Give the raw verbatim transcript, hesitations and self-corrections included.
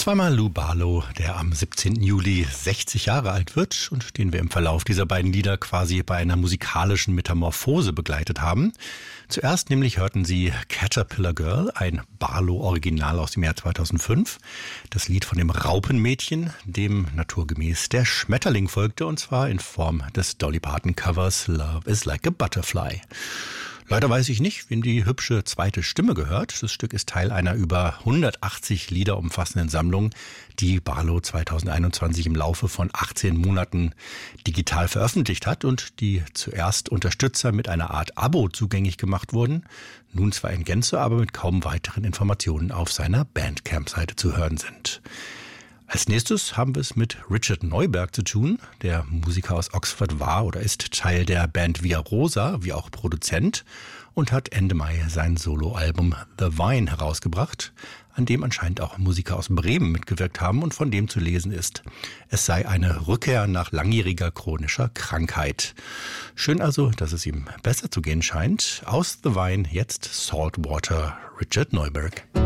Das war mal Lou Barlow, der am siebzehnten Juli sechzig Jahre alt wird und den wir im Verlauf dieser beiden Lieder quasi bei einer musikalischen Metamorphose begleitet haben. Zuerst nämlich hörten Sie Caterpillar Girl, ein Barlow-Original aus dem Jahr zweitausendfünf. Das Lied von dem Raupenmädchen, dem naturgemäß der Schmetterling folgte, und zwar in Form des Dolly Parton-Covers Love is Like a Butterfly. Leider weiß ich nicht, wem die hübsche zweite Stimme gehört. Das Stück ist Teil einer über hundertachtzig Lieder umfassenden Sammlung, die Barlow zweitausendeinundzwanzig im Laufe von achtzehn Monaten digital veröffentlicht hat und die zuerst Unterstützer mit einer Art Abo zugänglich gemacht wurden, nun zwar in Gänze, aber mit kaum weiteren Informationen auf seiner Bandcamp-Seite zu hören sind. Als nächstes haben wir es mit Richard Neuberg zu tun. Der Musiker aus Oxford war oder ist Teil der Band Via Rosa, wie auch Produzent, und hat Ende Mai sein Soloalbum The Vine herausgebracht, an dem anscheinend auch Musiker aus Bremen mitgewirkt haben und von dem zu lesen ist: Es sei eine Rückkehr nach langjähriger chronischer Krankheit. Schön also, dass es ihm besser zu gehen scheint. Aus The Vine jetzt Saltwater, Richard Neuberg.